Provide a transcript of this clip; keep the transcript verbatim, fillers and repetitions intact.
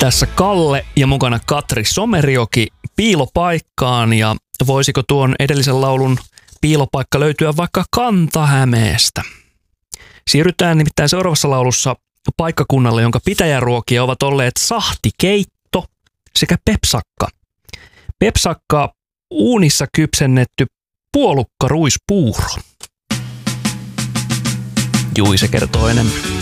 Tässä Kalle ja mukana Katri Somerjoki piilopaikkaan, ja voisiko tuon edellisen laulun piilopaikka löytyä vaikka Kanta-Hämeestä? Siirrytään nimittäin seuraavassa laulussa paikkakunnalle, jonka pitäjäruokia ovat olleet sahtikeitto sekä pepsakka. Pepsakka uunissa kypsennetty puolukkaruispuuro. Jui, se kertoo enemmän.